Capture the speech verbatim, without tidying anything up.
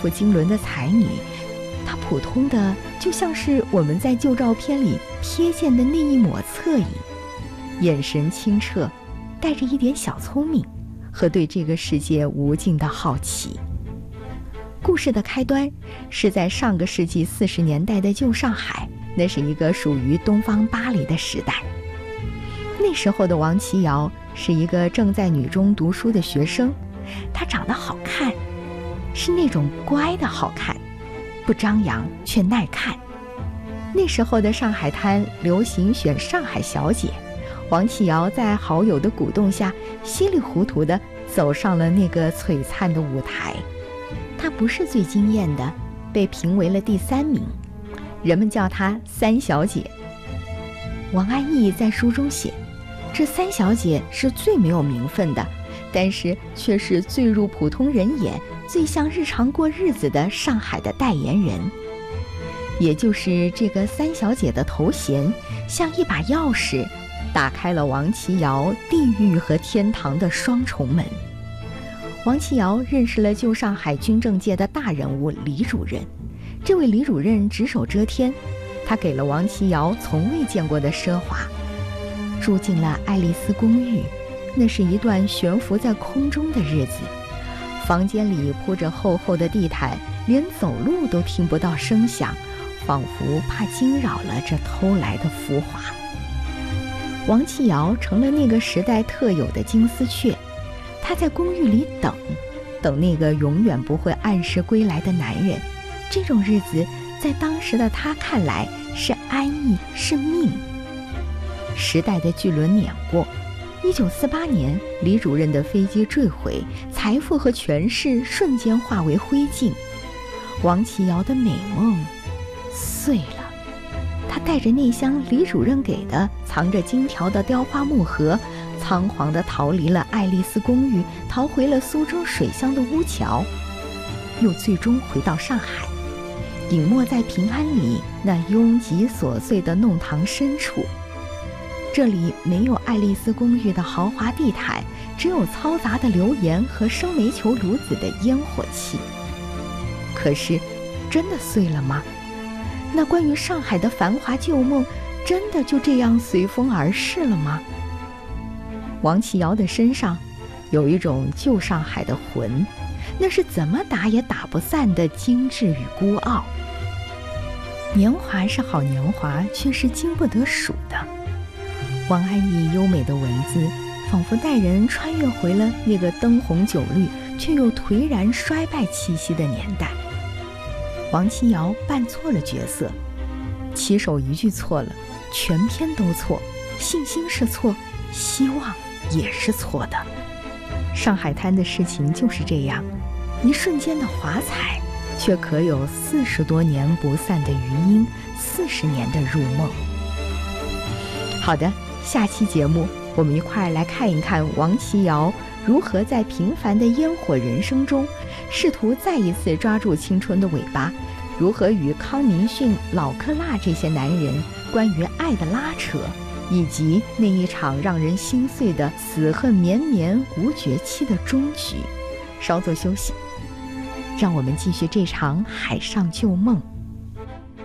富经纶的才女，她普通的就像是我们在旧照片里瞥见的那一抹侧影，眼神清澈，带着一点小聪明和对这个世界无尽的好奇。故事的开端是在上个世纪四十年代的旧上海，那是一个属于东方巴黎的时代。那时候的王琦瑶是一个正在女中读书的学生，她长得好看，是那种乖的好看，不张扬却耐看。那时候的上海滩流行选上海小姐，王琦瑶在好友的鼓动下，稀里糊涂地走上了那个璀璨的舞台。她不是最惊艳的，被评为了第三名，人们叫她三小姐。王安忆在书中写，这三小姐是最没有名分的，但是却是最入普通人眼、最像日常过日子的上海的代言人。也就是这个三小姐的头衔，像一把钥匙，打开了王琦瑶地狱和天堂的双重门。王琦瑶认识了旧上海军政界的大人物李主任，这位李主任只手遮天，他给了王琦瑶从未见过的奢华。住进了爱丽丝公寓，那是一段悬浮在空中的日子。房间里铺着厚厚的地毯，连走路都听不到声响，仿佛怕惊扰了这偷来的浮华。王琦瑶成了那个时代特有的金丝雀，她在公寓里等，等那个永远不会按时归来的男人。这种日子在当时的她看来是安逸，是命。时代的巨轮碾过，一九四八年，李主任的飞机坠毁，财富和权势瞬间化为灰烬，王琦瑶的美梦碎了。他带着那箱李主任给的藏着金条的雕花木盒，仓皇地逃离了爱丽丝公寓，逃回了苏州水乡的乌桥，又最终回到上海，隐没在平安里那拥挤琐碎的弄堂深处。这里没有爱丽丝公寓的豪华地毯，只有嘈杂的流言和生煤球炉子的烟火气。可是真的碎了吗？那关于上海的繁华旧梦真的就这样随风而逝了吗？王琦瑶的身上有一种旧上海的魂，那是怎么打也打不散的精致与孤傲。年华是好年华，却是经不得数的。王安忆优美的文字仿佛带人穿越回了那个灯红酒绿却又颓然衰败气息的年代。王琦瑶扮错了角色，起手一句错了，全篇都错，信心是错，希望也是错的。上海滩的事情就是这样，一瞬间的华彩，却可有四十多年不散的余音，四十年的入梦。好的，下期节目我们一块来看一看王琦瑶如何在平凡的烟火人生中试图再一次抓住青春的尾巴，如何与康明逊、老克拉这些男人关于爱的拉扯，以及那一场让人心碎的死恨绵绵无绝期的终局。稍作休息，让我们继续这场海上旧梦。